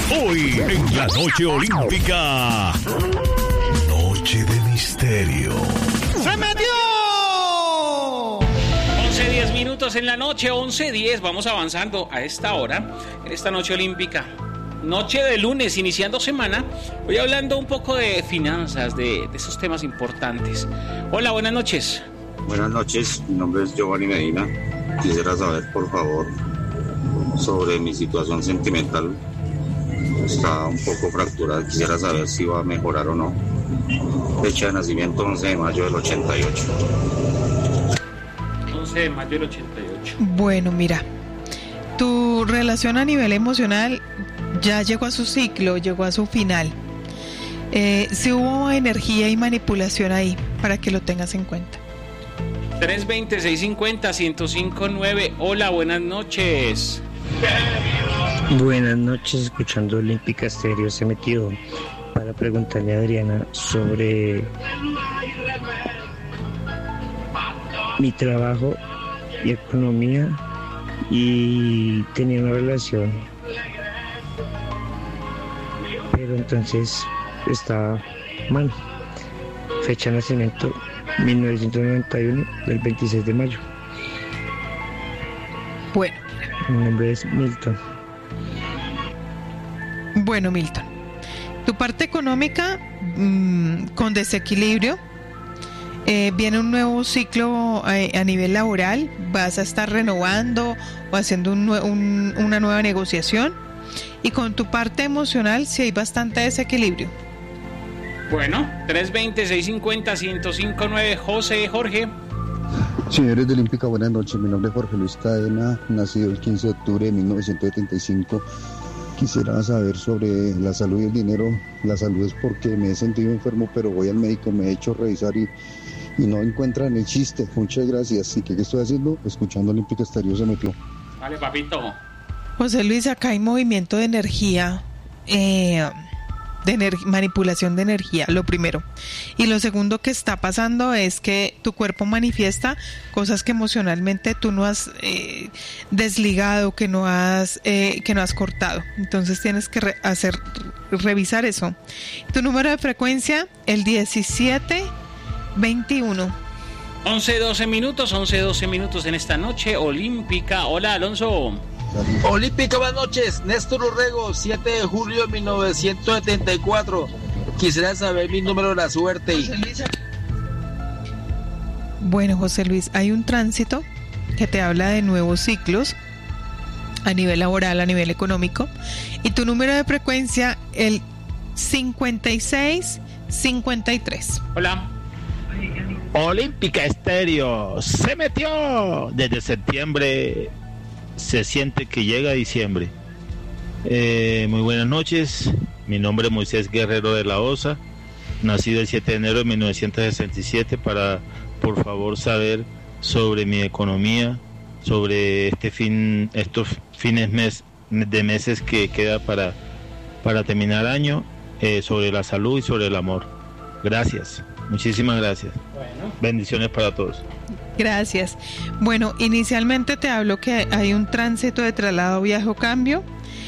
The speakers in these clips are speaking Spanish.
Hoy en la Noche Olímpica. Noche de misterio. ¡Se metió! 11:10 minutos en la noche, 11:10. Vamos avanzando a esta hora, en esta Noche Olímpica. Noche de lunes, iniciando semana. Voy hablando un poco de finanzas, de esos temas importantes. Hola, buenas noches. Buenas noches, mi nombre es Giovanni Medina. Quisiera saber, por favor, sobre mi situación sentimental. Está un poco fracturada, quisiera saber si va a mejorar o no. Fecha de nacimiento 11 de mayo del 88. 11 de mayo del 88. Bueno, mira, tu relación a nivel emocional ya llegó a su ciclo, llegó a su final. Si hubo energía y manipulación ahí, para que lo tengas en cuenta. 320-650-1059. Hola, buenas noches. Buenas noches, escuchando Olímpica Estéreo. Se metió para preguntarle a Adriana sobre mi trabajo y economía, y tenía una relación, pero entonces estaba mal. Fecha de nacimiento 1991, del 26 de mayo. Bueno. Mi nombre es Milton. Bueno, Milton, tu parte económica con desequilibrio, viene un nuevo ciclo a nivel laboral, vas a estar renovando o haciendo una nueva negociación, y con tu parte emocional sí hay bastante desequilibrio. Bueno, 320-650-1059. Jorge. Señores de Olímpica, buenas noches. Mi nombre es Jorge Luis Cadena, nacido el 15 de octubre de 1975. Quisiera saber sobre la salud y el dinero. La salud es porque me he sentido enfermo, pero voy al médico, me he hecho revisar y no encuentran el chiste. Muchas gracias. ¿Y qué estoy haciendo? Escuchando Olímpica Estéreo. Se metió. Vale, papito. José Luis, acá hay movimiento de energía, manipulación de energía, lo primero. Y lo segundo que está pasando es que tu cuerpo manifiesta cosas que emocionalmente tú no has desligado, que no has cortado. Entonces tienes que revisar eso. Tu número de frecuencia, el 1721. 11:12 minutos en esta noche olímpica. Hola, Alonso. Olímpica, buenas noches. Néstor Urrego, 7 de julio de 1974. Quisiera saber mi número de la suerte. Bueno, José Luis, hay un tránsito que te habla de nuevos ciclos a nivel laboral, a nivel económico, y tu número de frecuencia, el 5653. Hola. Olímpica Estéreo se metió. Desde septiembre se siente que llega diciembre. Muy buenas noches. Mi nombre es Moisés Guerrero de la Osa, nacido el 7 de enero de 1967, para por favor saber sobre mi economía, sobre estos fines de meses que queda para terminar año, sobre la salud y sobre el amor. Gracias, muchísimas gracias. Bueno. Bendiciones para todos. Gracias. Bueno, inicialmente te hablo que hay un tránsito de traslado, viaje o cambio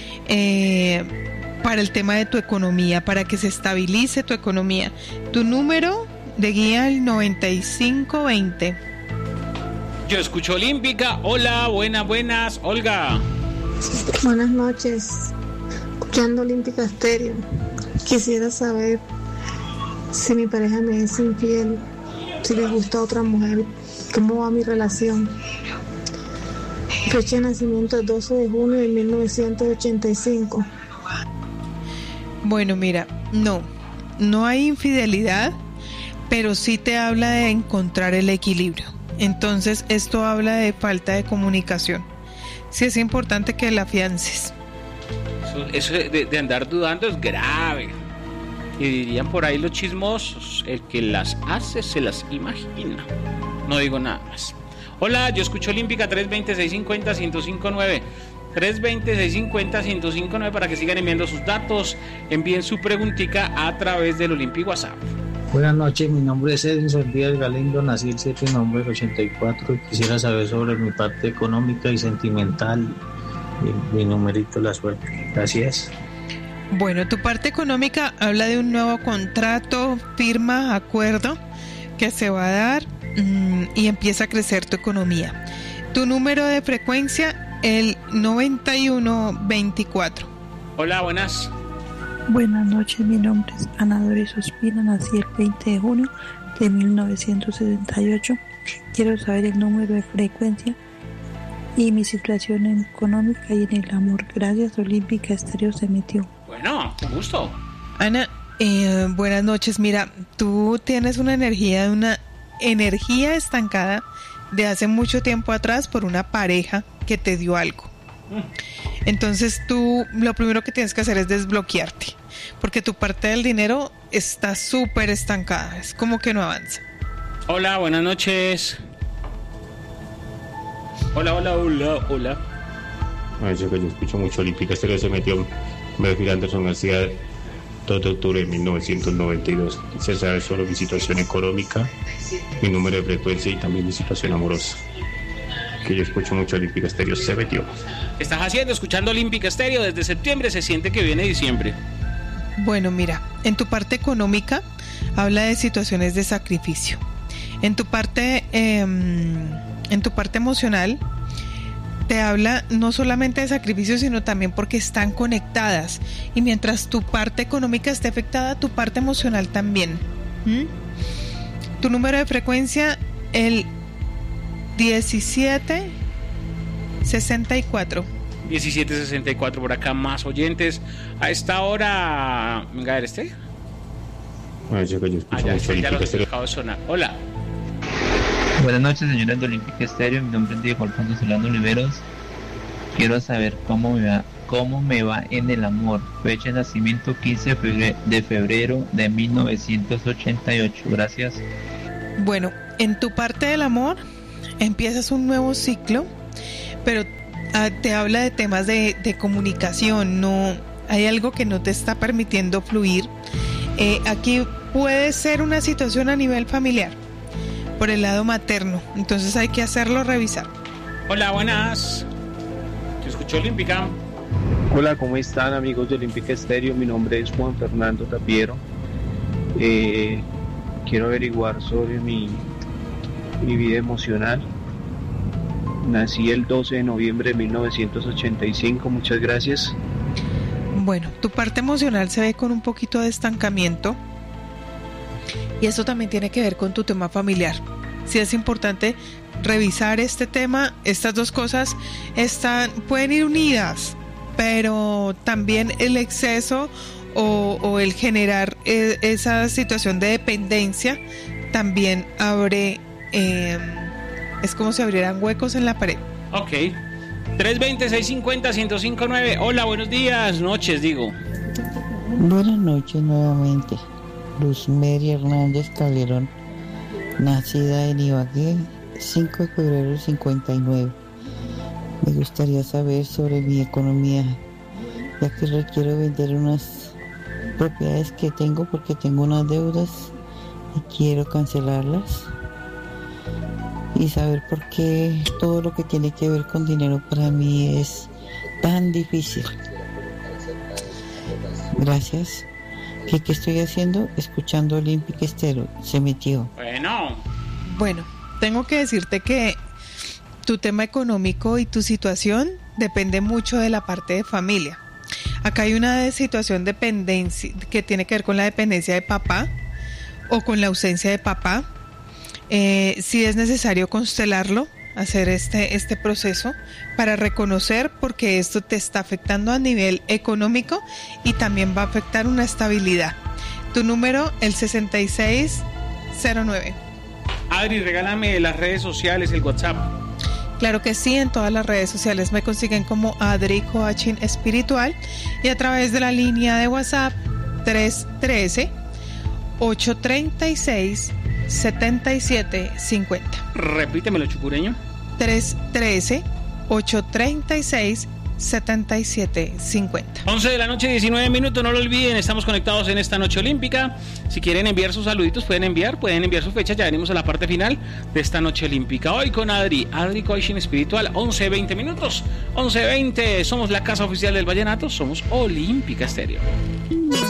para el tema de tu economía, para que se estabilice tu economía. Tu número de guía, el 9520. Yo escucho Olímpica. Hola, buenas, Olga. Buenas noches. Escuchando Olímpica Estéreo. Quisiera saber si mi pareja me es infiel, si le gusta a otra mujer. ¿Cómo va mi relación? Fecha de nacimiento el 12 de junio de 1985. Bueno, mira, no hay infidelidad, pero sí te habla de encontrar el equilibrio. Entonces, esto habla de falta de comunicación. Sí es importante que la afiances. Eso de andar dudando es grave. Y dirían por ahí los chismosos, el que las hace se las imagina. No digo nada más. Hola, yo escucho Olímpica. 320-650-1059. 320-650-1059 para que sigan enviando sus datos. Envíen su preguntica a través del Olímpico WhatsApp. Buenas noches, mi nombre es Edinson Díaz Galindo, nací el 7 de noviembre del 84. Quisiera saber sobre mi parte económica y sentimental, mi numerito de la suerte. Gracias. Bueno, tu parte económica habla de un nuevo contrato, firma, acuerdo que se va a dar y empieza a crecer tu economía. Tu número de frecuencia, el 9124. Hola, buenas. Buenas noches, mi nombre es Ana Doris Ospina, nací el 20 de junio de 1978. Quiero saber el número de frecuencia y mi situación económica y en el amor. Gracias, Olímpica Estéreo se metió. Bueno, con gusto. Ana, buenas noches. Mira, tú tienes una energía estancada de hace mucho tiempo atrás por una pareja que te dio algo. Entonces tú lo primero que tienes que hacer es desbloquearte, porque tu parte del dinero está súper estancada, es como que no avanza. Hola, buenas noches. Hola. Yo escucho mucho Olímpica Estéreo se metió. Me refiero a Anderson García, 2 de octubre de 1992. Quise saber sobre mi situación económica, mi número de frecuencia y también mi situación amorosa. Que yo escucho mucho Olímpica Estéreo se metió. ¿Qué estás haciendo escuchando Olímpica Estéreo? Desde septiembre se siente que viene diciembre. Bueno, mira, en tu parte económica habla de situaciones de sacrificio. En tu parte emocional te habla no solamente de sacrificio, sino también porque están conectadas. Y mientras tu parte económica esté afectada, tu parte emocional también. Tu número de frecuencia, el 1764. 1764 por acá, más oyentes. A esta hora. Venga, a ver este. Yo escucho mucho Olímpica Estéreo. Hola. Buenas noches, señores de Olímpica Estéreo. Mi nombre es Diego Alfonso Solano Oliveros. Quiero saber cómo me va en el amor. Fecha de nacimiento 15 de febrero de 1988. Gracias. Bueno, en tu parte del amor empiezas un nuevo ciclo, pero te habla de temas de comunicación. No hay algo que no te está permitiendo fluir. Aquí puede ser una situación a nivel familiar, por el lado materno, entonces hay que hacerlo revisar. Hola, buenas. Te escucho Olímpica. Hola, ¿cómo están, amigos de Olímpica Estéreo? Mi nombre es Juan Fernando Tapiero. Quiero averiguar sobre mi vida emocional. Nací el 12 de noviembre de 1985. Muchas gracias. Bueno, tu parte emocional se ve con un poquito de estancamiento. Y eso también tiene que ver con tu tema familiar. Sí es importante revisar este tema. Estas dos cosas pueden ir unidas, pero también el exceso o el generar esa situación de dependencia también abre, es como si abrieran huecos en la pared. Ok. 320-650-1059. Hola, buenos días, noches, digo. Buenas noches nuevamente. Luz Mary Hernández Calderón, nacida en Ibagué, 5 de febrero del 59. Me gustaría saber sobre mi economía, ya que requiero vender unas propiedades que tengo porque tengo unas deudas y quiero cancelarlas. Y saber por qué todo lo que tiene que ver con dinero para mí es tan difícil. Gracias. ¿Qué estoy haciendo? Escuchando Olímpica Estéreo. Se metió. Bueno, tengo que decirte que tu tema económico y tu situación depende mucho de la parte de familia. Acá hay una situación de dependencia que tiene que ver con la dependencia de papá o con la ausencia de papá. Si es necesario constelarlo, hacer este proceso para reconocer porque esto te está afectando a nivel económico y también va a afectar una estabilidad. Tu número, el 6609. Adri, regálame las redes sociales, el WhatsApp. Claro que sí, en todas las redes sociales me consiguen como Adri Coaching Espiritual y a través de la línea de WhatsApp 313-836-7750. Repítemelo, chucureño. 313-836-7750. 7750. 11 de la noche, 19 minutos, no lo olviden, estamos conectados en esta noche olímpica. Si quieren enviar sus saluditos, pueden enviar su fecha, ya venimos a la parte final de esta noche olímpica. Hoy con Adri Coaching Espiritual, 11:20 minutos, 11:20, somos la casa oficial del vallenato, somos Olímpica Estéreo.